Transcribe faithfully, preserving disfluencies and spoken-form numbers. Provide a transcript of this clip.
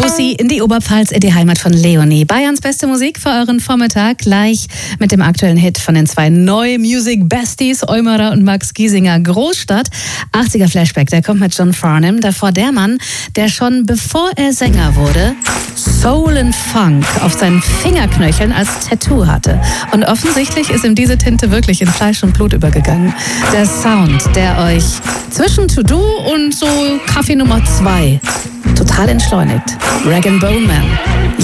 Lucy in die Oberpfalz, in die Heimat von Leonie. Bayerns beste Musik für euren Vormittag, gleich mit dem aktuellen Hit von den zwei Neu Music Besties, Eumerer und Max Giesinger, Großstadt. achtziger Flashback, der kommt mit John Farnham. Davor der Mann, der schon bevor er Sänger wurde, Soul and Funk auf seinen Fingerknöcheln als Tattoo hatte. Und offensichtlich ist ihm diese Tinte wirklich in Fleisch und Blut übergegangen. Der Sound, der euch zwischen To-Do und so Kaffee Nummer zwei total entschleunigt. Rag and Bone Man.